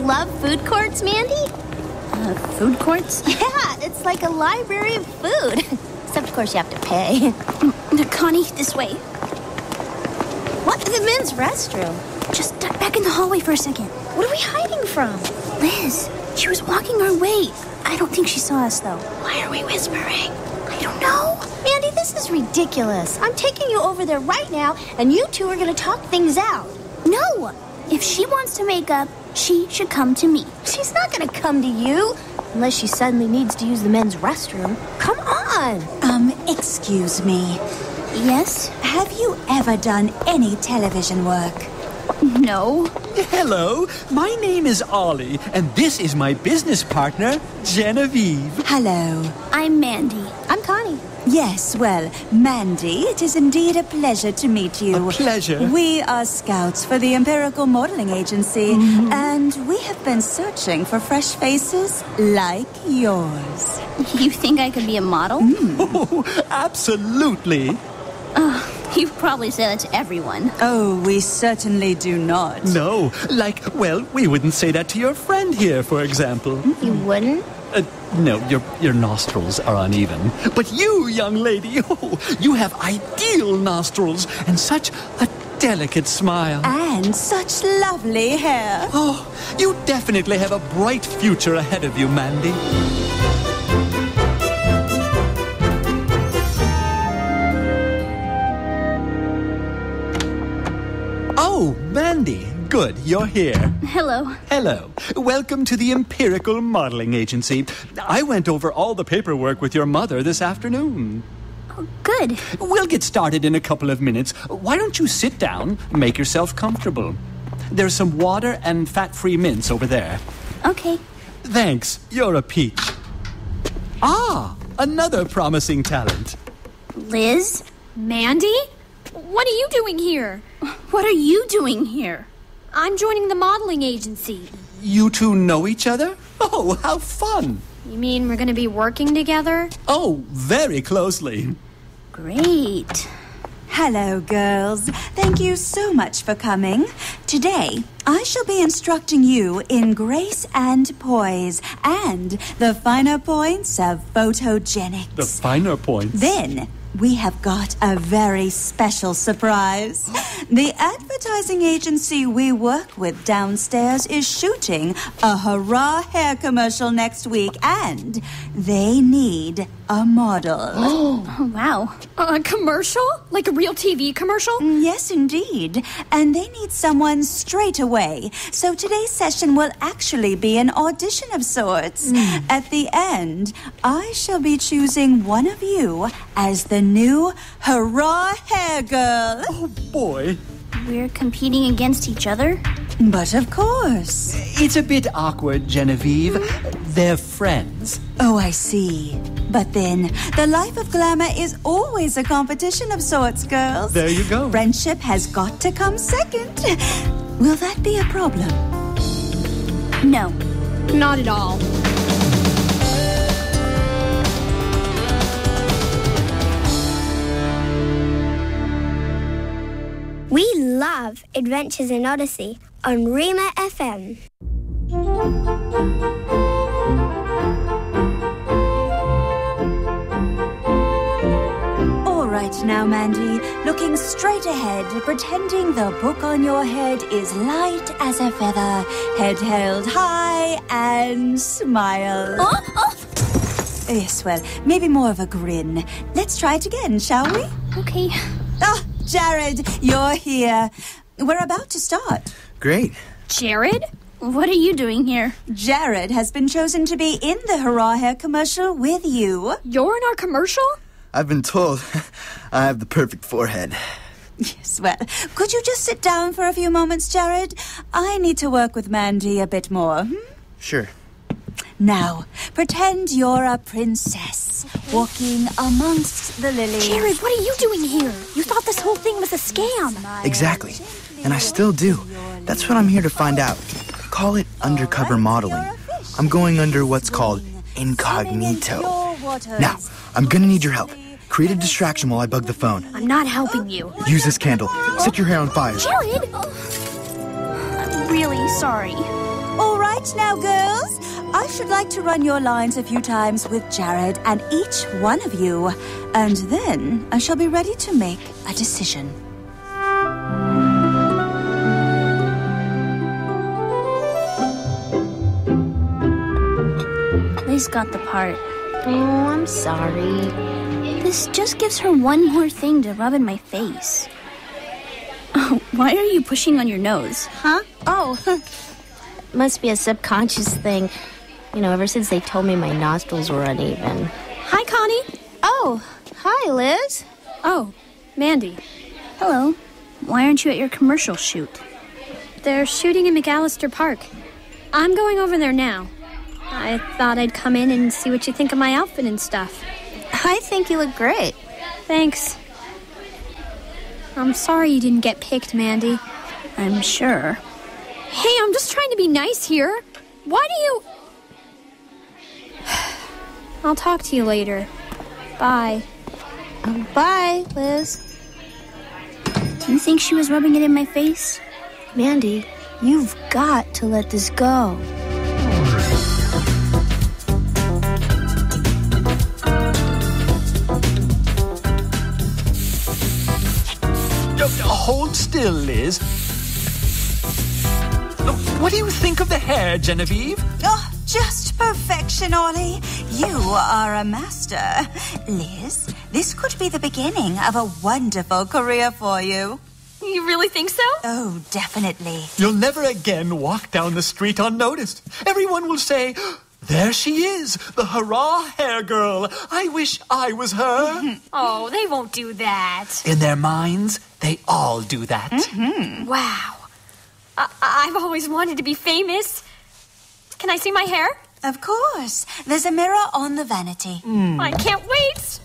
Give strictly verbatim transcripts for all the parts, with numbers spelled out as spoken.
love food courts, Mandy? Uh, food courts? Yeah, it's like a library of food. Except, of course, you have to pay. Connie, this way. What? The men's restroom? Just duck back in the hallway for a second. What are we hiding from? Liz, she was walking our way. I don't think she saw us, though. Why are we whispering? I don't know. Mandy, this is ridiculous. I'm taking you over there right now, and you two are going to talk things out. No! If she wants to make up, she should come to me. She's not going to come to you, unless she suddenly needs to use the men's restroom. Come on! Um, excuse me. Yes? Have you ever done any television work? No. Hello, my name is Ollie, and this is my business partner, Genevieve. Hello. I'm Mandy. I'm Connie. Yes, well, Mandy, it is indeed a pleasure to meet you. A pleasure. We are scouts for the Empirical Modeling Agency, mm-hmm. and we have been searching for fresh faces like yours. You think I could be a model? Mm. Oh, absolutely. Oh. You probably say that to everyone. Oh, we certainly do not. No, like, well, we wouldn't say that to your friend here, for example. You wouldn't? Uh, no, your your nostrils are uneven. But you, young lady, oh, you have ideal nostrils and such a delicate smile. And such lovely hair. Oh, you definitely have a bright future ahead of you, Mandy. Oh, Mandy, good, you're here. Hello. Hello. Welcome to the Empirical Modeling Agency. I went over all the paperwork with your mother this afternoon. Oh, good. We'll get started in a couple of minutes. Why don't you sit down, make yourself comfortable? There's some water and fat-free mints over there. Okay. Thanks, you're a peach. Ah, another promising talent. Liz? Mandy? What are you doing here? What are you doing here? I'm joining the modeling agency. You two know each other? Oh, how fun! You mean we're going to be working together? Oh, very closely. Great. Hello, girls. Thank you so much for coming. Today, I shall be instructing you in grace and poise and the finer points of photogenics. The finer points? Then, we have got a very special surprise. The advertising agency we work with downstairs is shooting a hurrah hair commercial next week, and they need a model. Oh, wow. A commercial? Like a real T V commercial? Yes, indeed. And they need someone straight away. So today's session will actually be an audition of sorts. Mm. At the end, I shall be choosing one of you as the new hurrah hair girl. Oh, boy. We're competing against each other? But of course. It's a bit awkward, Genevieve. They're friends. Oh, I see. But then, the life of glamour is always a competition of sorts, girls. There you go. Friendship has got to come second. Will that be a problem? No. Not at all. We love Adventures in Odyssey on Rima F M. All right now, Mandy, looking straight ahead, pretending the book on your head is light as a feather, head held high, and smile. Oh, oh. Yes, well, maybe more of a grin. Let's try it again, shall we? Okay. Ah, Jared, you're here. We're about to start. Great. Jared? What are you doing here? Jared has been chosen to be in the hurrah hair commercial with you. You're in our commercial? I've been told I have the perfect forehead. Yes, well, could you just sit down for a few moments, Jared? I need to work with Mandy a bit more. Hmm? Sure. Now, pretend you're a princess walking amongst the lilies. Jared, what are you doing here? You thought this whole thing was a scam. Exactly. And I still do. That's what I'm here to find out. Call it undercover modeling. I'm going under what's called incognito. Now, I'm gonna need your help. Create a distraction while I bug the phone. I'm not helping you. Use this candle. Set your hair on fire. Jared! I'm really sorry. All right, right, now, girls. I should like to run your lines a few times with Jared and each one of you. And then I shall be ready to make a decision. Liz got the part. Oh, I'm sorry. This just gives her one more thing to rub in my face. Oh, why are you pushing on your nose? Huh? Oh, must be a subconscious thing. You know, ever since they told me my nostrils were uneven. Hi, Connie. Oh, hi, Liz. Oh, Mandy. Hello. Why aren't you at your commercial shoot? They're shooting in McAllister Park. I'm going over there now. I thought I'd come in and see what you think of my outfit and stuff. I think you look great. Thanks. I'm sorry you didn't get picked, Mandy. I'm sure. Hey, I'm just trying to be nice here. Why do you... I'll talk to you later. Bye. Oh, bye, Liz. Do you think she was rubbing it in my face? Mandy, you've got to let this go. Hold still, Liz. What do you think of the hair, Genevieve? Oh, just perfection, Ollie. You are a master. Liz, this could be the beginning of a wonderful career for you. You really think so? Oh, definitely. You'll never again walk down the street unnoticed. Everyone will say, there she is, the hurrah hair girl. I wish I was her. Oh, they won't do that. In their minds, they all do that. Mm-hmm. Wow. I- I've always wanted to be famous. Can I see my hair? Of course. There's a mirror on the vanity. Mm. I can't wait.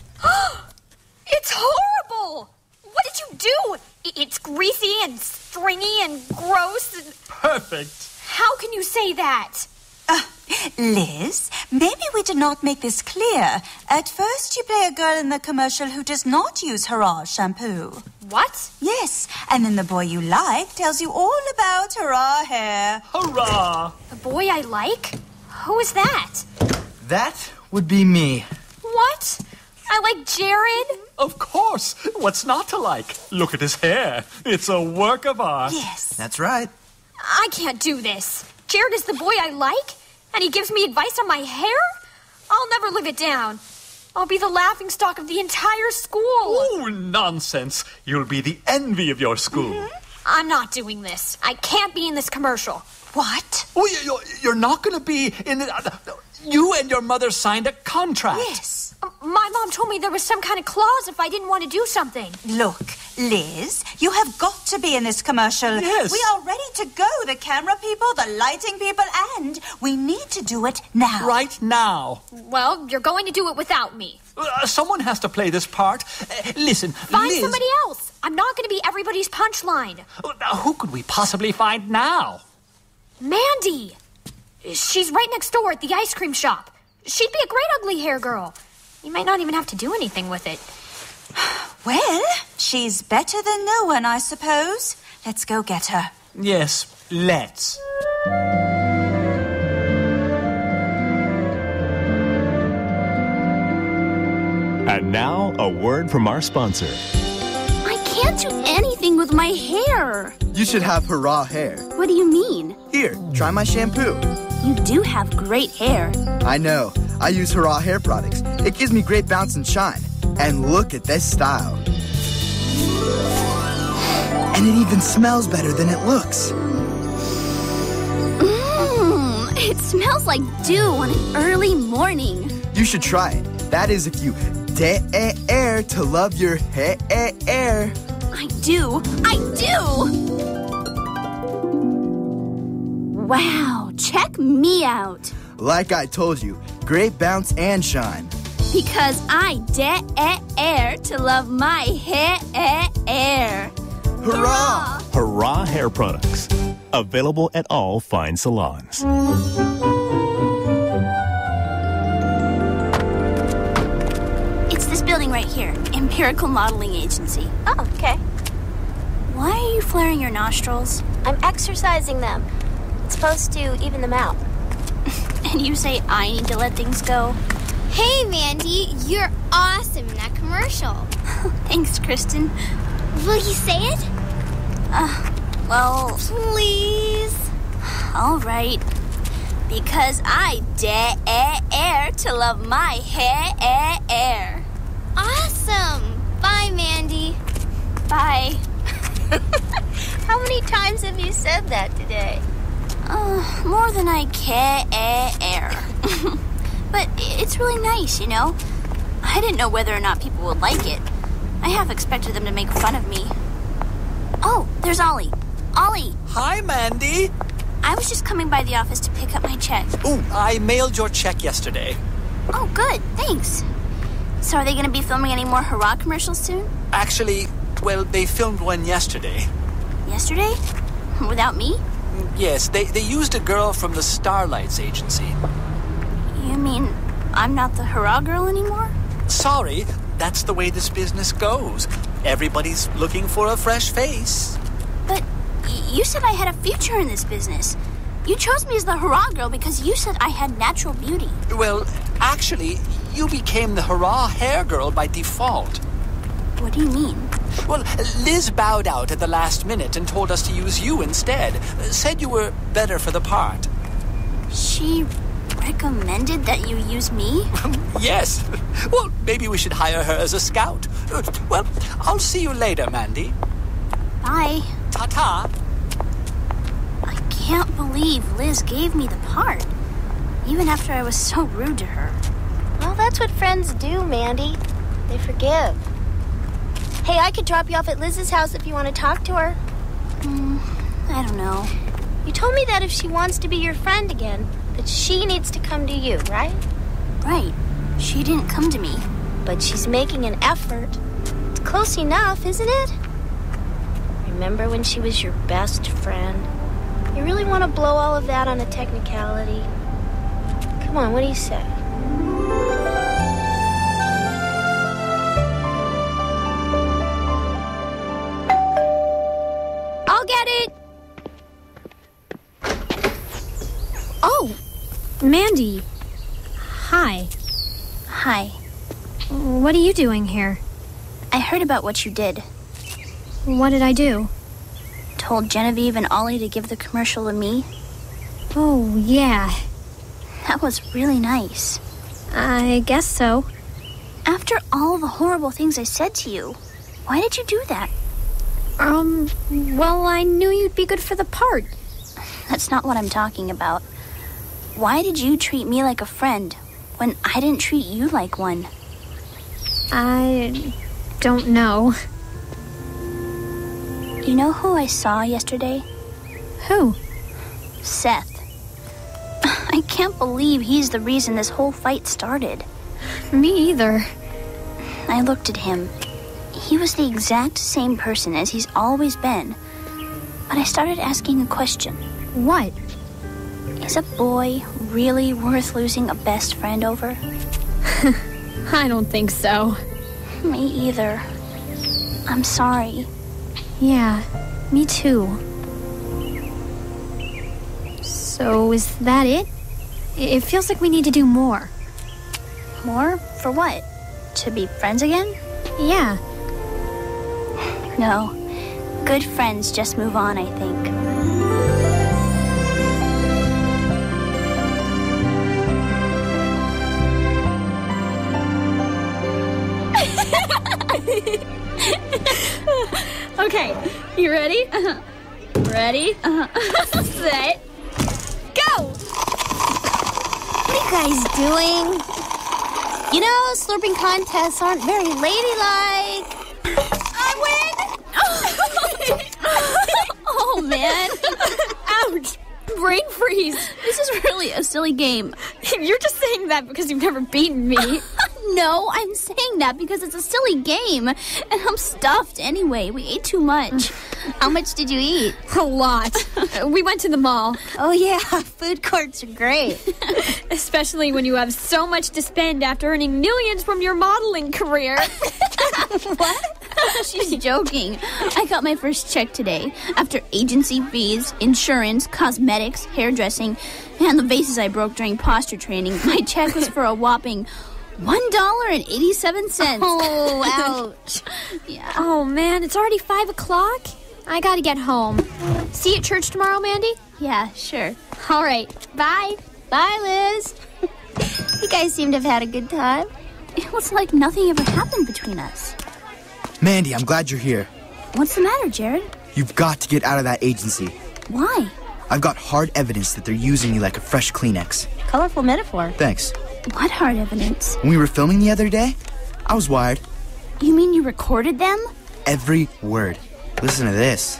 It's horrible. What did you do? It's greasy and stringy and gross. Perfect. How can you say that? Uh, Liz, maybe we did not make this clear. At first, you play a girl in the commercial who does not use Hurrah shampoo. What? Yes, and then the boy you like tells you all about Hurrah hair. Hurrah! The boy I like? Who is that? That would be me. What? I like Jared? Of course. What's not to like? Look at his hair. It's a work of art. Yes. That's right. I can't do this. Jared is the boy I like, and he gives me advice on my hair? I'll never live it down. I'll be the laughingstock of the entire school. Oh, nonsense. You'll be the envy of your school. Mm-hmm. I'm not doing this. I can't be in this commercial. What? Oh, you're, you're not going to be in the... Uh, you and your mother signed a contract. Yes. Uh, my mom told me there was some kind of clause if I didn't want to do something. Look, Liz, you have got to be in this commercial. Yes. We are ready to go. The camera people, the lighting people, and we need to do it now. Right now. Well, you're going to do it without me. Uh, someone has to play this part. Uh, listen, Find Liz... somebody else. I'm not going to be everybody's punchline. Uh, who could we possibly find now? Mandy! She's right next door at the ice cream shop. She'd be a great ugly hair girl. You might not even have to do anything with it. Well, she's better than no one, I suppose. Let's go get her. Yes, let's. And now, a word from our sponsor. I can't do anything with my hair. You should have Hurrah hair. What do you mean? Here, try my shampoo. You do have great hair. I know. I use Hurrah hair products. It gives me great bounce and shine. And look at this style. And it even smells better than it looks. Mmm, it smells like dew on an early morning. You should try it. That is if you dare to love your hair. I do. I do. Wow, check me out. Like I told you, great bounce and shine. Because I dare to love my hair. Hurrah! Hurrah hair products. Available at all fine salons. It's this building right here, Empirical Modeling Agency. Oh, okay. Why are you flaring your nostrils? I'm exercising them. It's supposed to even them out. And you say I need to let things go? Hey, Mandy, you're awesome in that commercial. Thanks, Kristen. Will you say it? Uh, well... Please? All right. Because I dare to love my hair. Awesome. Bye, Mandy. Bye. How many times have you said that today? Uh, more than I care. But it's really nice, you know? I didn't know whether or not people would like it. I half expected them to make fun of me. Oh, there's Ollie. Ollie! Hi, Mandy. I was just coming by the office to pick up my check. Oh, I mailed your check yesterday. Oh, good. Thanks. So are they going to be filming any more Hurrah commercials soon? Actually, well, they filmed one yesterday. Yesterday? Without me? Yes, they, they used a girl from the Starlights agency. You mean I'm not the Hurrah girl anymore? Sorry, that's the way this business goes. Everybody's looking for a fresh face. But y- you said I had a future in this business. You chose me as the Hurrah girl because you said I had natural beauty. Well, actually, you became the Hurrah hair girl by default. What do you mean? Well, Liz bowed out at the last minute and told us to use you instead. Said you were better for the part. She recommended that you use me? Yes. Well, maybe we should hire her as a scout. Well, I'll see you later, Mandy. Bye. Ta-ta. I can't believe Liz gave me the part, even after I was so rude to her. Well, that's what friends do, Mandy. They forgive. Hey, I could drop you off at Liz's house if you want to talk to her. Mm, I don't know. You told me that if she wants to be your friend again, that she needs to come to you, right? Right. She didn't come to me. But she's making an effort. It's close enough, isn't it? Remember when she was your best friend? You really want to blow all of that on a technicality? Come on, what do you say? I'll get it! Oh, Mandy. Hi. Hi. What are you doing here? I heard about what you did. What did I do? Told Genevieve and Ollie to give the commercial to me. Oh, yeah. That was really nice. I guess so. After all the horrible things I said to you, why did you do that? Um, well, I knew you'd be good for the part. That's not what I'm talking about. Why did you treat me like a friend when I didn't treat you like one? I don't know. You know who I saw yesterday? Who? Seth. I can't believe he's the reason this whole fight started. Me either. I looked at him. He was the exact same person as he's always been. But I started asking a question. What? Is a boy really worth losing a best friend over? I don't think so. Me either. I'm sorry. Yeah, me too. So is that it? It feels like we need to do more. More? For what? To be friends again? Yeah. No. Good friends just move on, I think. Okay, you ready? Uh-huh. Ready? Uh-huh. Set. Go! What are you guys doing? You know, slurping contests aren't very ladylike. I win! Oh, man. Ouch! Brain freeze. This is really a silly game. You're just saying that because you've never beaten me. No, I'm saying that because it's a silly game. And I'm stuffed anyway. We ate too much. How much did you eat? A lot. We went to the mall. Oh, yeah. Food courts are great. Especially when you have so much to spend after earning millions from your modeling career. What? She's joking. I got my first check today. After agency fees, insurance, cosmetics, hairdressing, and the vases I broke during posture training, my check was for a whopping one dollar and eighty-seven cents. Oh, ouch. Yeah. Oh, man, it's already five o'clock. I gotta get home. See you at church tomorrow, Mandy? Yeah, sure. All right. Bye. Bye, Liz. You guys seem to have had a good time. It was like nothing ever happened between us. Mandy, I'm glad you're here. What's the matter, Jared? You've got to get out of that agency. Why? I've got hard evidence that they're using you like a fresh Kleenex. Colorful metaphor. Thanks. What hard evidence? When we were filming the other day, I was wired. You mean you recorded them? Every word. Listen to this.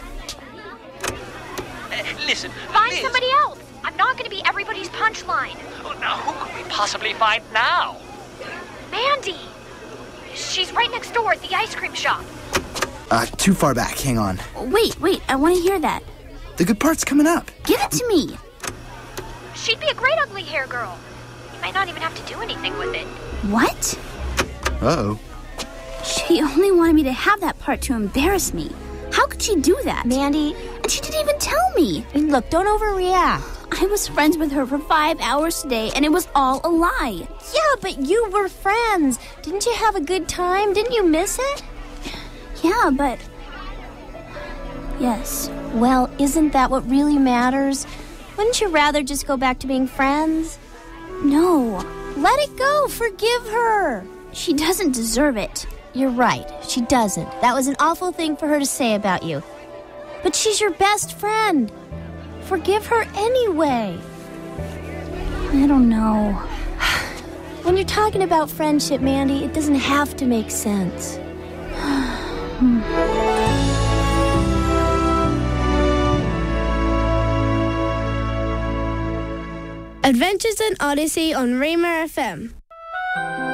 Uh, listen, Find Liz. somebody else. I'm not going to be everybody's punchline. Oh, now, who could we possibly find now? Mandy. She's right next door at the ice cream shop. Uh, too far back. Hang on. Wait, wait, I want to hear that. The good part's coming up. Give it to me. She'd be a great ugly hair girl. You might not even have to do anything with it. What? Uh-oh. She only wanted me to have that part to embarrass me. How could she do that? Mandy. And she didn't even tell me. I mean, look, don't overreact. I was friends with her for five hours today, and it was all a lie. Yeah, but you were friends. Didn't you have a good time? Didn't you miss it? Yeah, but... Yes. Well, isn't that what really matters? Wouldn't you rather just go back to being friends? No. Let it go. Forgive her. She doesn't deserve it. You're right. She doesn't. That was an awful thing for her to say about you. But she's your best friend. Forgive her anyway. I don't know. When you're talking about friendship, Mandy, it doesn't have to make sense. hmm. Adventures in Odyssey on Raymer F M.